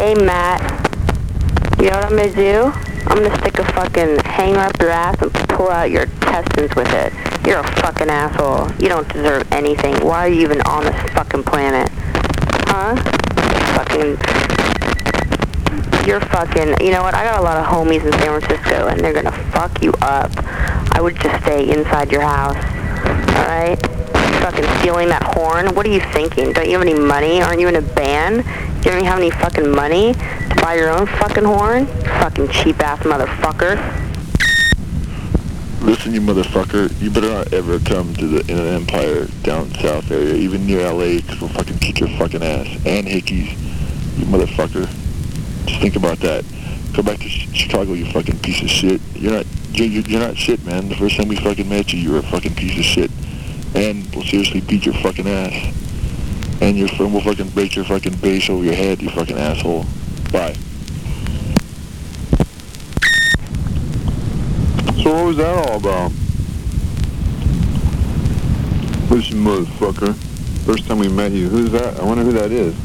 Hey, Matt, you know what I'm gonna do? I'm gonna stick a fucking hanger up your ass and pull out your intestines with it. You're a fucking asshole. You don't deserve anything. Why are you even on this fucking planet? Huh? You're fucking, you know what, I got a lot of homies in San Francisco, and they're gonna fuck you up. I would just stay inside your house, alright? Fucking stealing that horn? What are you thinking? Don't you have any money? Aren't you in a band? You don't even have any fucking money to buy your own fucking horn? Fucking cheap-ass motherfucker. Listen, you motherfucker, you better not ever come to the Inland Empire down south area, even near LA, because we'll fucking kick your fucking ass. And Hickeys, you motherfucker. Just think about that. Go back to Chicago, you fucking piece of shit. You're not shit, man. The first time we fucking met you, you were a fucking piece of shit. And we'll seriously beat your fucking ass. And we'll fucking break your fucking base over your head, you fucking asshole. Bye. So what was that all about? Listen, motherfucker. First time we met you, who's that? I wonder who that is.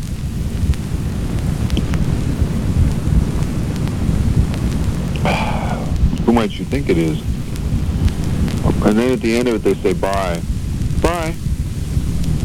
Who might you think it is? And then at the end of it, they say bye. Bye.